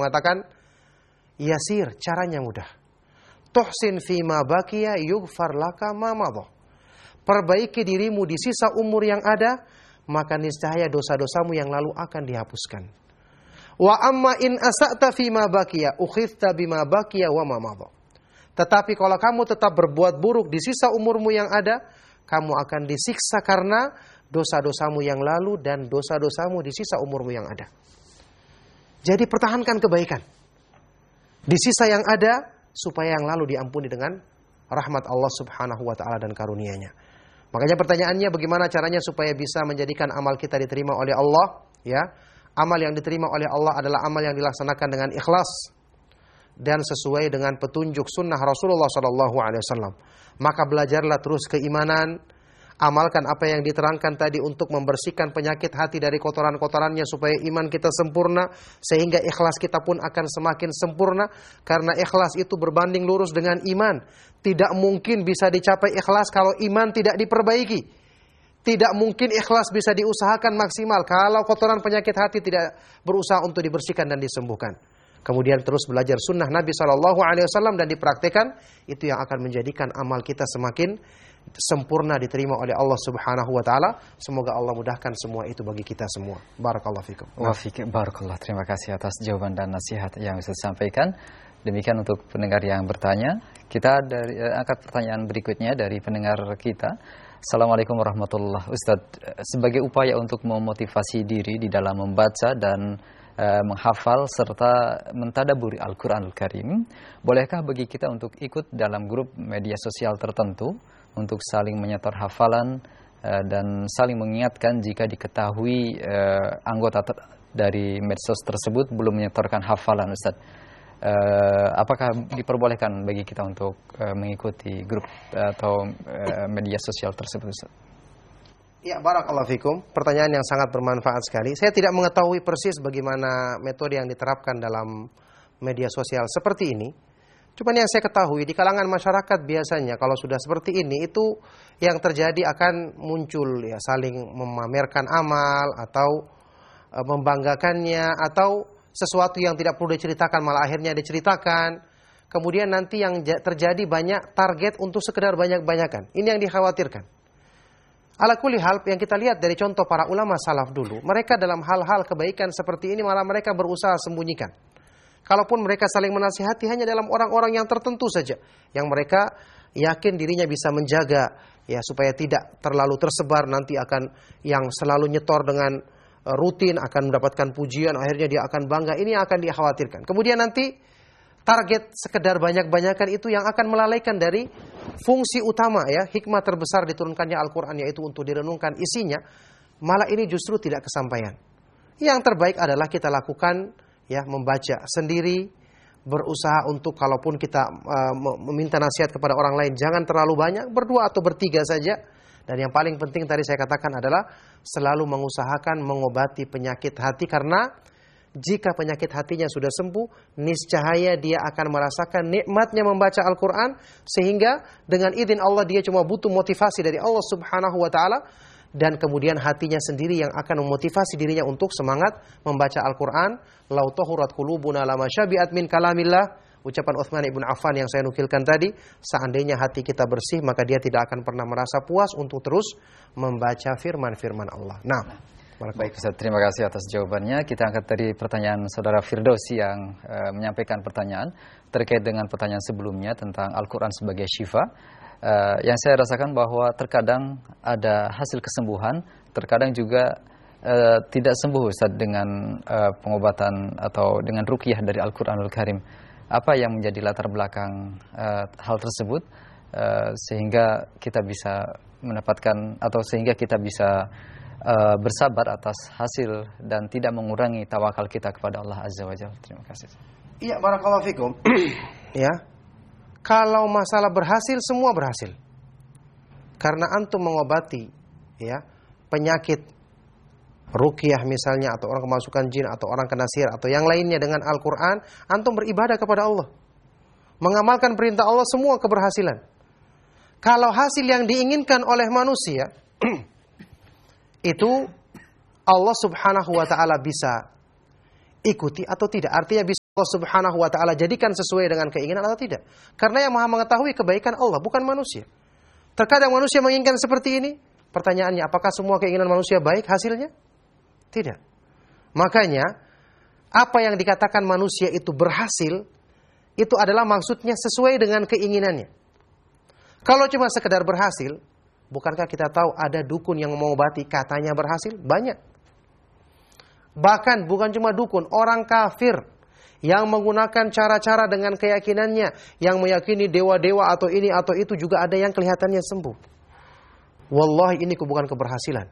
mengatakan, yasir, caranya mudah. Tuhsin fima baqiya yughfar laka ma madha. Perbaiki dirimu di sisa umur yang ada, maka niscaya dosa-dosamu yang lalu akan dihapuskan. Wa amma in asa'ta fima baqiya ukhidta bima baqiya wa ma madha. Tetapi kalau kamu tetap berbuat buruk di sisa umurmu yang ada, kamu akan disiksa karena dosa-dosamu yang lalu dan dosa-dosamu di sisa umurmu yang ada. Jadi pertahankan kebaikan di sisa yang ada, supaya yang lalu diampuni dengan rahmat Allah subhanahu wa ta'ala dan karunia-Nya. Makanya pertanyaannya, bagaimana caranya supaya bisa menjadikan amal kita diterima oleh Allah? Ya, amal yang diterima oleh Allah adalah amal yang dilaksanakan dengan ikhlas dan sesuai dengan petunjuk sunnah Rasulullah SAW. Maka belajarlah terus keimanan, amalkan apa yang diterangkan tadi untuk membersihkan penyakit hati dari kotoran-kotorannya supaya iman kita sempurna, sehingga ikhlas kita pun akan semakin sempurna. Karena ikhlas itu berbanding lurus dengan iman. Tidak mungkin bisa dicapai ikhlas kalau iman tidak diperbaiki. Tidak mungkin ikhlas bisa diusahakan maksimal kalau kotoran penyakit hati tidak berusaha untuk dibersihkan dan disembuhkan. Kemudian terus belajar sunnah Nabi SAW dan dipraktikkan, itu yang akan menjadikan amal kita semakin sempurna diterima oleh Allah Subhanahu wa taala. Semoga Allah mudahkan semua itu bagi kita semua. Barakallahu fikum. Wa fiik barakallah. Terima kasih atas jawaban dan nasihat yang Ustaz sampaikan. Demikian untuk pendengar yang bertanya. Kita angkat pertanyaan berikutnya dari pendengar kita. Assalamualaikum warahmatullahi wabarakatuh. Ustaz, sebagai upaya untuk memotivasi diri di dalam membaca dan menghafal serta mentadaburi Al-Quranul Karim, bolehkah bagi kita untuk ikut dalam grup media sosial tertentu untuk saling menyetor hafalan dan saling mengingatkan jika diketahui anggota dari medsos tersebut belum menyetorkan hafalan, Ustaz? Apakah diperbolehkan bagi kita untuk mengikuti grup atau media sosial tersebut, Ustaz? Ya, barakallahu fikum. Pertanyaan yang sangat bermanfaat sekali. Saya tidak mengetahui persis bagaimana metode yang diterapkan dalam media sosial seperti ini. Cuman yang saya ketahui di kalangan masyarakat biasanya kalau sudah seperti ini, itu yang terjadi akan muncul ya saling memamerkan amal atau membanggakannya, atau sesuatu yang tidak perlu diceritakan malah akhirnya diceritakan. Kemudian nanti yang terjadi banyak target untuk sekedar banyak-banyakan. Ini yang dikhawatirkan. Ala kulli hal, yang kita lihat dari contoh para ulama salaf dulu, mereka dalam hal-hal kebaikan seperti ini malah mereka berusaha sembunyikan. Kalaupun mereka saling menasihati hanya dalam orang-orang yang tertentu saja, yang mereka yakin dirinya bisa menjaga ya supaya tidak terlalu tersebar, nanti akan yang selalu nyetor dengan rutin akan mendapatkan pujian, akhirnya dia akan bangga. Ini yang akan dikhawatirkan. Kemudian nanti target sekedar banyak-banyakan itu yang akan melalaikan dari fungsi utama ya, hikmah terbesar diturunkannya Al-Quran, yaitu untuk direnungkan isinya. Malah ini justru tidak kesampaian. Yang terbaik adalah kita lakukan ya, membaca sendiri, berusaha untuk kalaupun kita meminta nasihat kepada orang lain, jangan terlalu banyak, berdua atau bertiga saja. Dan yang paling penting tadi saya katakan adalah selalu mengusahakan mengobati penyakit hati, karena jika penyakit hatinya sudah sembuh, niscaya dia akan merasakan nikmatnya membaca Al-Quran, sehingga dengan izin Allah dia cuma butuh motivasi dari Allah Subhanahu wa ta'ala, dan kemudian hatinya sendiri yang akan memotivasi dirinya untuk semangat membaca Al-Quran. Lau tahurat qulubuna lama syabi'at min kalamillah, ucapan Utsman ibn Affan yang saya nukilkan tadi. Seandainya hati kita bersih, maka dia tidak akan pernah merasa puas untuk terus membaca firman-firman Allah. Nah, baik Ustaz, terima kasih atas jawabannya. Kita angkat dari pertanyaan saudara Firdausi yang menyampaikan pertanyaan terkait dengan pertanyaan sebelumnya tentang Al-Quran sebagai syifa. Yang saya rasakan bahwa terkadang ada hasil kesembuhan, terkadang juga tidak sembuh Ustaz dengan pengobatan atau dengan ruqyah dari Al-Quranul Karim. Apa yang menjadi latar belakang hal tersebut sehingga kita bisa mendapatkan atau sehingga kita bisa bersabar atas hasil dan tidak mengurangi tawakal kita kepada Allah Azza wa Jalla. Terima kasih. Iya, barakallahu fikum. Ya. Kalau masalah berhasil, semua berhasil. Karena antum mengobati ya penyakit ruqyah misalnya, atau orang kemasukan jin, atau orang kena sihir, atau yang lainnya dengan Al-Qur'an, antum beribadah kepada Allah. Mengamalkan perintah Allah, semua keberhasilan. Kalau hasil yang diinginkan oleh manusia itu Allah Subhanahu wa ta'ala bisa ikuti atau tidak. Artinya bisa Allah Subhanahu wa taala jadikan sesuai dengan keinginan atau tidak. Karena yang Maha mengetahui kebaikan Allah, bukan manusia. Terkadang manusia menginginkan seperti ini. Pertanyaannya, apakah semua keinginan manusia baik hasilnya? Tidak. Makanya, apa yang dikatakan manusia itu berhasil, itu adalah maksudnya sesuai dengan keinginannya. Kalau cuma sekedar berhasil, bukankah kita tahu ada dukun yang mengobati katanya berhasil? Banyak. Bahkan bukan cuma dukun, orang kafir yang menggunakan cara-cara dengan keyakinannya, yang meyakini dewa-dewa atau ini atau itu juga ada yang kelihatannya sembuh. Wallahi ini bukan keberhasilan.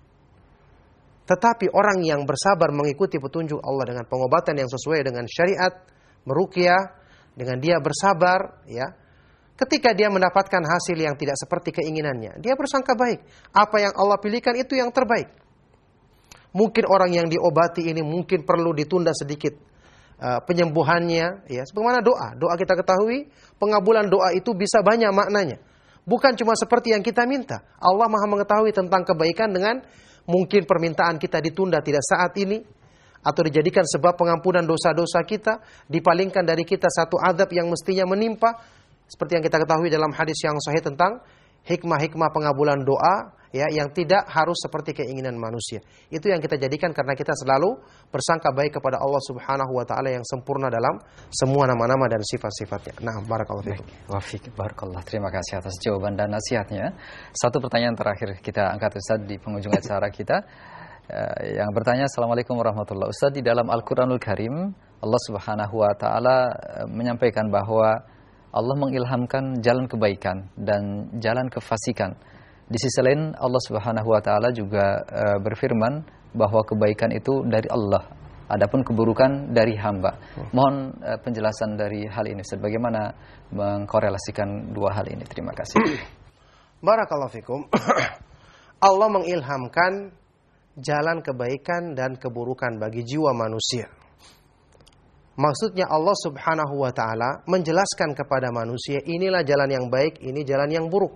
Tetapi orang yang bersabar mengikuti petunjuk Allah dengan pengobatan yang sesuai dengan syariat, meruqyah, dengan dia bersabar, ya. Ketika dia mendapatkan hasil yang tidak seperti keinginannya, dia bersangka baik. Apa yang Allah pilihkan itu yang terbaik. Mungkin orang yang diobati ini mungkin perlu ditunda sedikit penyembuhannya, ya. Sebagaimana doa. Doa kita ketahui, pengabulan doa itu bisa banyak maknanya. Bukan cuma seperti yang kita minta. Allah Maha mengetahui tentang kebaikan dengan mungkin permintaan kita ditunda tidak saat ini, atau dijadikan sebab pengampunan dosa-dosa kita, dipalingkan dari kita satu azab yang mestinya menimpa. Seperti yang kita ketahui dalam hadis yang sahih tentang hikmah-hikmah pengabulan doa, ya, yang tidak harus seperti keinginan manusia. Itu yang kita jadikan karena kita selalu bersangka baik kepada Allah Subhanahu wa taala yang sempurna dalam semua nama-nama dan sifat-sifatnya. Nah, barakallahu fiikum. Wafik, barakallah. Terima kasih atas jawaban dan nasihatnya. Satu pertanyaan terakhir kita angkat Ustaz di penghujung acara kita. Yang bertanya, Assalamualaikum warahmatullahi wabarakatuh. Ustaz, di dalam Al-Quranul Karim, Allah Subhanahu wa taala menyampaikan bahwa Allah mengilhamkan jalan kebaikan dan jalan kefasikan. Di sisi lain Allah Subhanahu wa taala juga berfirman bahwa kebaikan itu dari Allah, adapun keburukan dari hamba. Mohon penjelasan dari hal ini Ustaz, bagaimana mengkorelasikan dua hal ini? Terima kasih. Barakallahu fikum. Allah mengilhamkan jalan kebaikan dan keburukan bagi jiwa manusia. Maksudnya Allah Subhanahu wa taala menjelaskan kepada manusia, inilah jalan yang baik, ini jalan yang buruk.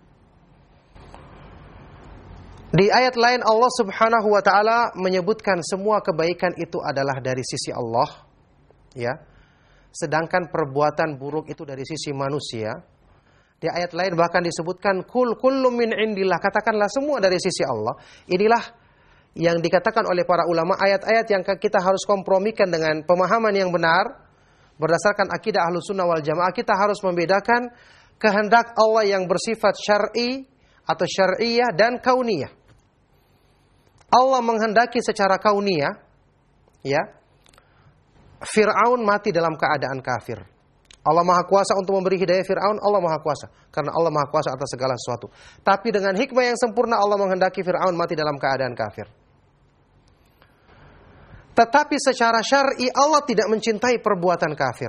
Di ayat lain Allah Subhanahu wa taala menyebutkan semua kebaikan itu adalah dari sisi Allah, ya. Sedangkan perbuatan buruk itu dari sisi manusia. Di ayat lain bahkan disebutkan kullu min indillah, katakanlah semua dari sisi Allah. Inilah yang dikatakan oleh para ulama, ayat-ayat yang kita harus kompromikan dengan pemahaman yang benar berdasarkan akidah Ahlussunnah wal Jamaah. Kita harus membedakan kehendak Allah yang bersifat syar'i atau syar'iyah dan kauniyah. Allah menghendaki secara kauniyah, ya, Fir'aun mati dalam keadaan kafir. Allah Maha Kuasa untuk memberi hidayah Fir'aun, Allah Maha Kuasa. Karena Allah Maha Kuasa atas segala sesuatu. Tapi dengan hikmah yang sempurna Allah menghendaki Fir'aun mati dalam keadaan kafir. Tetapi secara syar'i Allah tidak mencintai perbuatan kafir.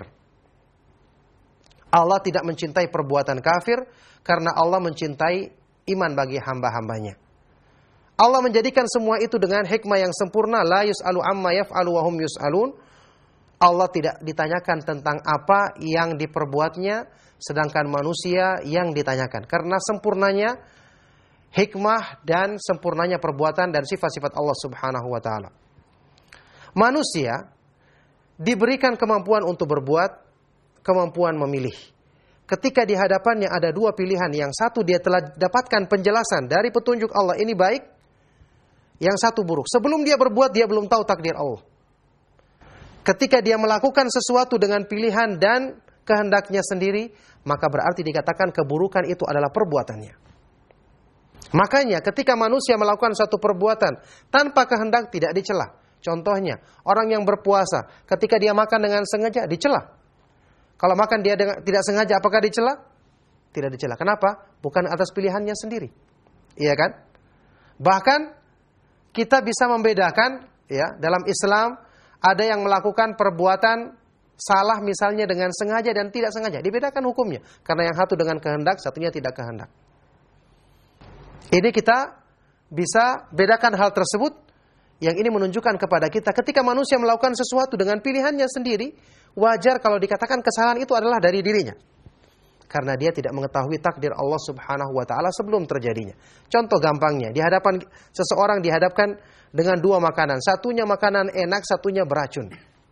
Allah tidak mencintai perbuatan kafir karena Allah mencintai iman bagi hamba-hambanya. Allah menjadikan semua itu dengan hikmah yang sempurna. La yus'alu amma yaf'alu wa hum yus'alun. Allah tidak ditanyakan tentang apa yang diperbuatnya, sedangkan manusia yang ditanyakan. Karena sempurnanya hikmah dan sempurnanya perbuatan dan sifat-sifat Allah Subhanahu wa taala. Manusia diberikan kemampuan untuk berbuat, kemampuan memilih. Ketika di hadapannya ada dua pilihan, yang satu dia telah dapatkan penjelasan dari petunjuk Allah, ini baik, yang satu buruk. Sebelum dia berbuat, dia belum tahu takdir Allah. Ketika dia melakukan sesuatu dengan pilihan dan kehendaknya sendiri, maka berarti dikatakan keburukan itu adalah perbuatannya. Makanya ketika manusia melakukan satu perbuatan tanpa kehendak, tidak dicela. Contohnya, orang yang berpuasa, ketika dia makan dengan sengaja, dicela. Kalau makan dia tidak sengaja, apakah dicela? Tidak dicela. Kenapa? Bukan atas pilihannya sendiri. Iya kan? Bahkan, kita bisa membedakan, ya, dalam Islam, ada yang melakukan perbuatan salah misalnya dengan sengaja dan tidak sengaja. Dibedakan hukumnya. Karena yang satu dengan kehendak, satunya tidak kehendak. Ini kita bisa bedakan hal tersebut. Yang ini menunjukkan kepada kita ketika manusia melakukan sesuatu dengan pilihannya sendiri, wajar kalau dikatakan kesalahan itu adalah dari dirinya. karena dia tidak mengetahui takdir Allah Subhanahu wa taala sebelum terjadinya. Contoh gampangnya, seseorang dihadapkan dengan dua makanan, satunya makanan enak, satunya beracun.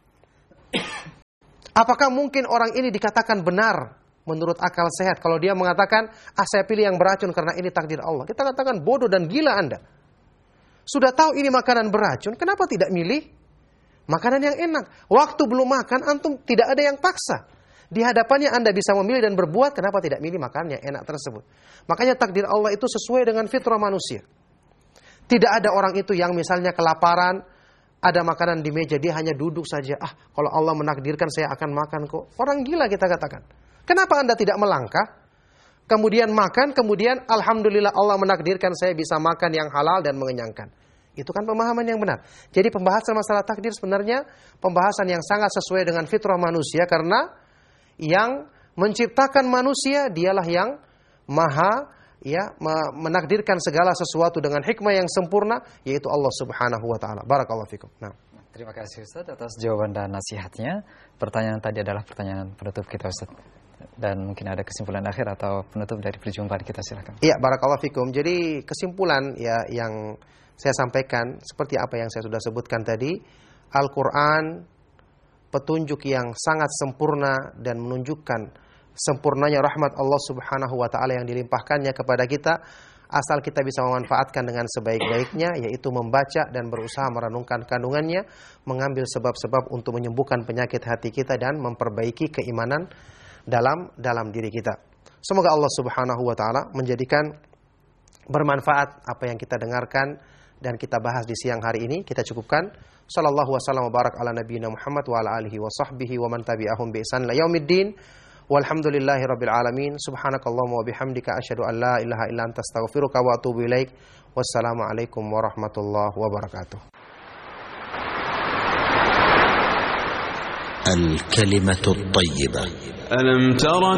Apakah mungkin orang ini dikatakan benar menurut akal sehat kalau dia mengatakan, saya pilih yang beracun karena ini takdir Allah? Kita katakan bodoh dan gila Anda. Sudah tahu ini makanan beracun, kenapa tidak milih makanan yang enak? Waktu belum makan, antum tidak ada yang paksa. Di hadapannya Anda bisa memilih dan berbuat, kenapa tidak milih makanan yang enak tersebut? Makanya takdir Allah itu sesuai dengan fitrah manusia. Tidak ada orang itu yang misalnya kelaparan, ada makanan di meja, dia hanya duduk saja. Kalau Allah menakdirkan saya akan makan kok. Orang gila kita katakan. Kenapa Anda tidak melangkah? Kemudian makan, kemudian alhamdulillah Allah menakdirkan saya bisa makan yang halal dan mengenyangkan. Itu kan pemahaman yang benar. Jadi pembahasan masalah takdir sebenarnya pembahasan yang sangat sesuai dengan fitrah manusia, karena yang menciptakan manusia dialah yang maha menakdirkan segala sesuatu dengan hikmah yang sempurna, yaitu Allah Subhanahu wa taala. Barakallahu fikum. Nah, terima kasih Ustaz atas jawaban dan nasihatnya. Pertanyaan tadi adalah pertanyaan penutup kita Ustaz. Dan mungkin ada kesimpulan akhir atau penutup dari perjumpaan kita, silakan. Iya, barakallahu fikum. Jadi kesimpulan yang saya sampaikan seperti apa yang saya sudah sebutkan tadi, Al-Qur'an petunjuk yang sangat sempurna dan menunjukkan sempurnanya rahmat Allah Subhanahu wa taala yang dilimpahkannya kepada kita, asal kita bisa memanfaatkan dengan sebaik-baiknya, yaitu membaca dan berusaha merenungkan kandungannya, mengambil sebab-sebab untuk menyembuhkan penyakit hati kita dan memperbaiki keimanan dalam diri kita. Semoga Allah Subhanahu wa taala menjadikan bermanfaat apa yang kita dengarkan dan kita bahas di siang hari ini. Kita cukupkan. Sallallahu wasallam wa barak ala nabiyina Muhammad wa ala alihi wa sahbihi wa man tabi'ahum bi ihsan ila yaumiddin. Walhamdulillahi rabbil alamin. Subhanakallahumma wa bihamdika asyhadu an la ilaha illa anta astaghfiruka wa atubu ilaik. Wassalamu alaikum warahmatullahi wabarakatuh. الكلمة الطيبة. ألم تر